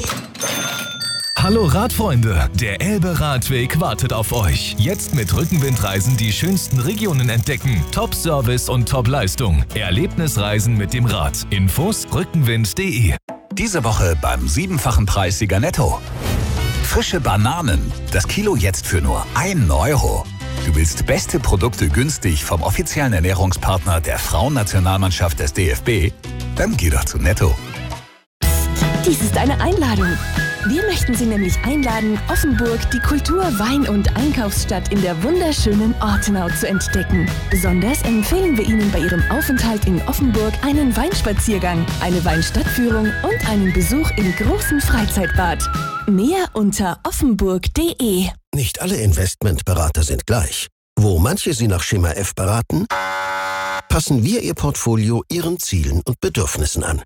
Hallo Radfreunde, der Elbe-Radweg wartet auf euch. Jetzt mit Rückenwindreisen die schönsten Regionen entdecken. Top-Service und Top-Leistung. Erlebnisreisen mit dem Rad. Infos rückenwind.de. Diese Woche beim 7-fachen Preissieger Netto. Frische Bananen. Das Kilo jetzt für nur 1 Euro. Du willst beste Produkte günstig vom offiziellen Ernährungspartner der Frauennationalmannschaft des DFB? Dann geh doch zu Netto. Dies ist eine Einladung. Wir möchten Sie nämlich einladen, Offenburg, die Kultur-, Wein- und Einkaufsstadt in der wunderschönen Ortenau zu entdecken. Besonders empfehlen wir Ihnen bei Ihrem Aufenthalt in Offenburg einen Weinspaziergang, eine Weinstadtführung und einen Besuch im großen Freizeitbad. Mehr unter offenburg.de. Nicht alle Investmentberater sind gleich. Wo manche Sie nach Schema F beraten, passen wir Ihr Portfolio Ihren Zielen und Bedürfnissen an.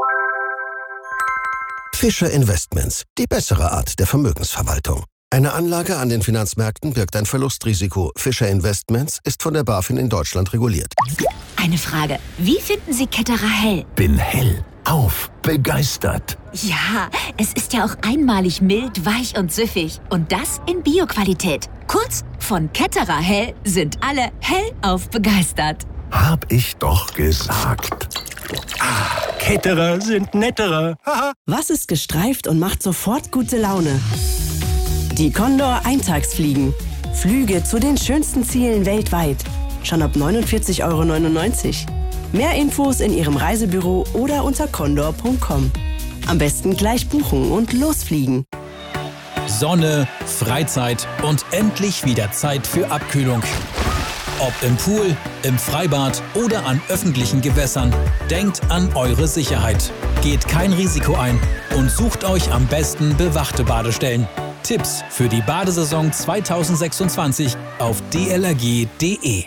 Fischer Investments, die bessere Art der Vermögensverwaltung. Eine Anlage an den Finanzmärkten birgt ein Verlustrisiko. Fischer Investments ist von der BaFin in Deutschland reguliert. Eine Frage. Wie finden Sie Ketterer Hell? Bin hellauf begeistert. Ja, es ist ja auch einmalig mild, weich und süffig. Und das in Bio-Qualität. Kurz, von Ketterer Hell sind alle hellauf begeistert. Hab ich doch gesagt. Ketterer sind netterer. Was ist gestreift und macht sofort gute Laune? Die Condor Eintagsfliegen. Flüge zu den schönsten Zielen weltweit. Schon ab 49,99 €. Mehr Infos in Ihrem Reisebüro oder unter condor.com. Am besten gleich buchen und losfliegen. Sonne, Freizeit und endlich wieder Zeit für Abkühlung. Ob im Pool, im Freibad oder an öffentlichen Gewässern, denkt an eure Sicherheit. Geht kein Risiko ein und sucht euch am besten bewachte Badestellen. Tipps für die Badesaison 2026 auf dlrg.de.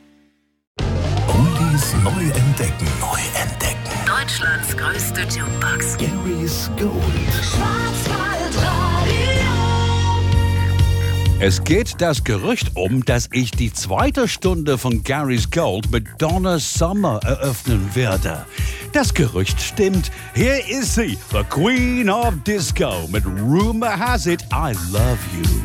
Oldies neu entdecken. Deutschlands größte Jukebox. Gary's Gold. Es geht das Gerücht um, dass ich die 2. Stunde von Gary's Gold mit Donna Summer eröffnen werde. Das Gerücht stimmt. Hier ist sie, the Queen of Disco, mit Rumor Has It, I Love You.